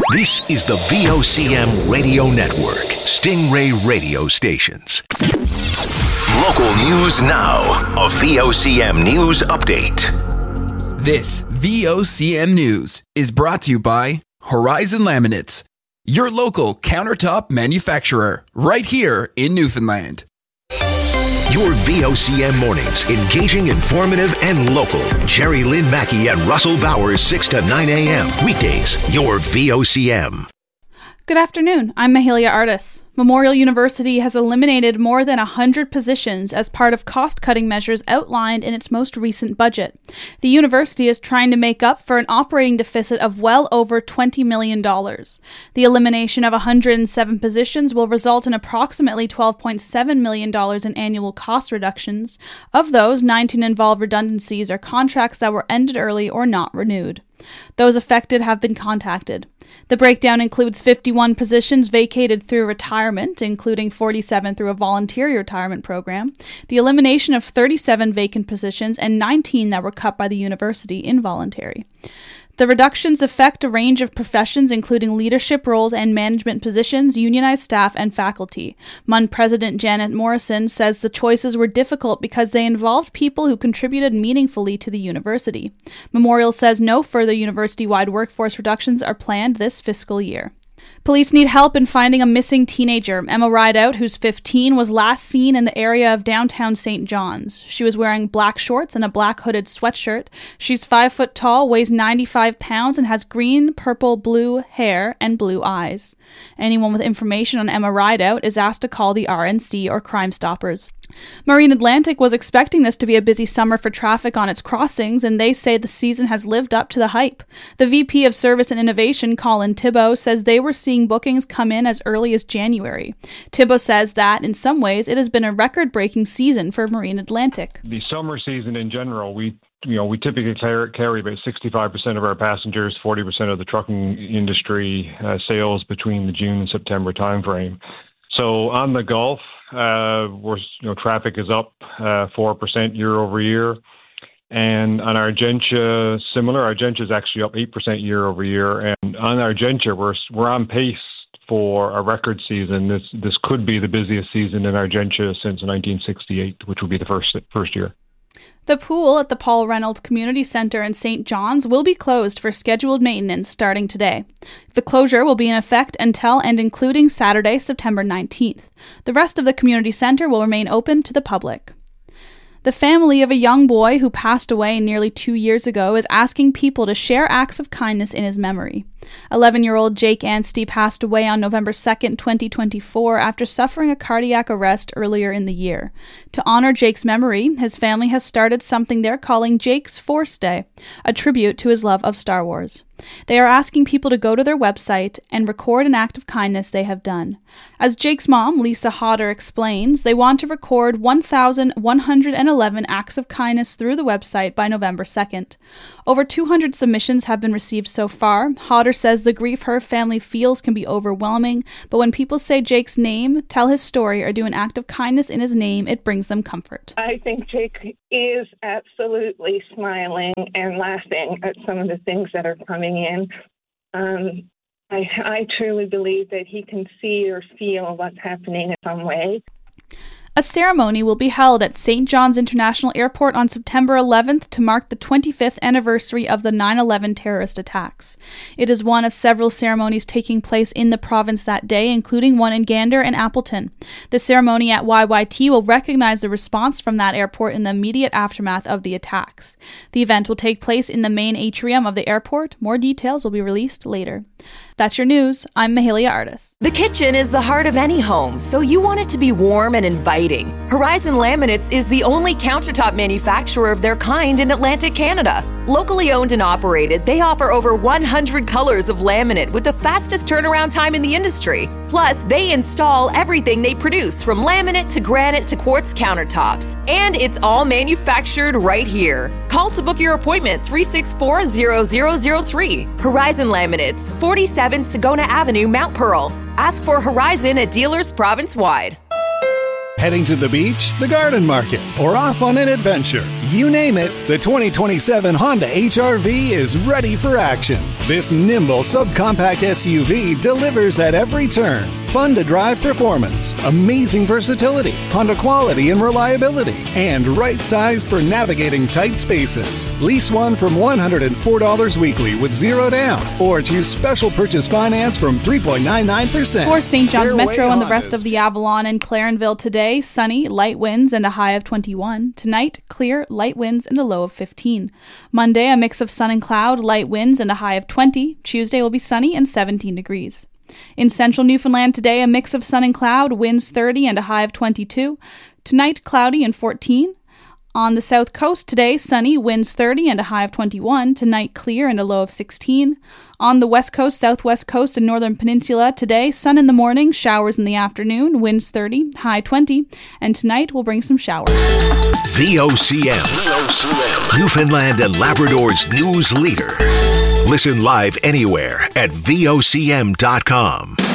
This is the VOCM Radio Network, Stingray Radio Stations. Local news now. A VOCM News Update. This VOCM News is brought to you by Horizon Laminates, your local countertop manufacturer, right here in Newfoundland. Your VOCM mornings, engaging, informative, and local. Jerry Lynn Mackey and Russell Bowers, 6 to 9 a.m. Weekdays, your VOCM. Good afternoon, I'm Mahalia Artis. Memorial University has eliminated more than 100 positions as part of cost-cutting measures outlined in its most recent budget. The university is trying to make up for an operating deficit of well over $20 million. The elimination of 107 positions will result in approximately $12.7 million in annual cost reductions. Of those, 19 involve redundancies or contracts that were ended early or not renewed. Those affected have been contacted. The breakdown includes 51 positions vacated through retirement, including 47 through a voluntary retirement program, the elimination of 37 vacant positions, and 19 that were cut by the university involuntary. The reductions affect a range of professions, including leadership roles and management positions, unionized staff, and faculty. MUN President Janet Morrison says the choices were difficult because they involved people who contributed meaningfully to the university. Memorial says no further university-wide workforce reductions are planned this fiscal year. Police need help in finding a missing teenager. Emma Rideout, who's 15, was last seen in the area of downtown St. John's. She was wearing black shorts and a black hooded sweatshirt. She's 5 foot tall, weighs 95 pounds, and has green, purple, blue hair and blue eyes. Anyone with information on Emma Rideout is asked to call the RNC or Crime Stoppers. Marine Atlantic was expecting this to be a busy summer for traffic on its crossings, and they say the season has lived up to the hype. The VP of Service and Innovation, Colin Thibault, says they were seeing bookings come in as early as January. Thibault says that, in some ways, it has been a record-breaking season for Marine Atlantic. The summer season in general, we typically carry about 65% of our passengers, 40% of the trucking industry sales between the June and September timeframe. So on the Gulf, traffic is up 4% year over year. And on Argentia, similar. Argentia is actually up 8% year over year. And on Argentia, we're on pace for a record season. This could be the busiest season in Argentia since 1968, which will be the first year. The pool at the Paul Reynolds Community Center in St. John's will be closed for scheduled maintenance starting today. The closure will be in effect until and including Saturday, September 19th. The rest of the community center will remain open to the public. The family of a young boy who passed away nearly 2 years ago is asking people to share acts of kindness in his memory. 11-year-old Jake Anstey passed away on November 2nd, 2024, after suffering a cardiac arrest earlier in the year. To honor Jake's memory, his family has started something they're calling Jake's Force Day, a tribute to his love of Star Wars. They are asking people to go to their website and record an act of kindness they have done. As Jake's mom, Lisa Hodder, explains, they want to record 1,111 acts of kindness through the website by November 2nd. Over 200 submissions have been received so far. Hodder says the grief her family feels can be overwhelming, but when people say Jake's name, tell his story, or do an act of kindness in his name, it brings them comfort. I think Jake is absolutely smiling and laughing at some of the things that are coming in. I truly believe that he can see or feel what's happening in some way. A ceremony will be held at St. John's International Airport on September 11th to mark the 25th anniversary of the 9/11 terrorist attacks. It is one of several ceremonies taking place in the province that day, including one in Gander and Appleton. The ceremony at YYT will recognize the response from that airport in the immediate aftermath of the attacks. The event will take place in the main atrium of the airport. More details will be released later. That's your news. I'm Mahalia Artis. The kitchen is the heart of any home, so you want it to be warm and inviting. Horizon Laminates is the only countertop manufacturer of their kind in Atlantic Canada. Locally owned and operated, they offer over 100 colors of laminate with the fastest turnaround time in the industry. Plus, they install everything they produce, from laminate to granite to quartz countertops. And it's all manufactured right here. Call to book your appointment, 364-0003. Horizon Laminates, 47 Sagona Avenue, Mount Pearl. Ask for Horizon at dealers province-wide. Heading to the beach, the garden market, or off on an adventure. You name it, the 2027 Honda HR-V is ready for action. This nimble subcompact SUV delivers at every turn. Fun to drive performance, amazing versatility, Honda quality and reliability, and right-sized for navigating tight spaces. Lease one from $104 weekly with $0 down, or choose special purchase finance from 3.99%. For St. John's Fairway Metro and the rest Hondas. of the Avalon and Clarenville today, sunny, light winds and a high of 21. Tonight, clear, light winds and a low of 15. Monday, a mix of sun and cloud, light winds and a high of 20. Tuesday will be sunny and 17 degrees. In central Newfoundland today, a mix of sun and cloud, winds 30 and a high of 22. Tonight, cloudy and 14. On the south coast today, sunny, winds 30 and a high of 21. Tonight, clear and a low of 16. On the west coast, southwest coast, and northern peninsula today, sun in the morning, showers in the afternoon, winds 30, high 20. And tonight will bring some showers. VOCM. Newfoundland and Labrador's news leader. Listen live anywhere at VOCM.com.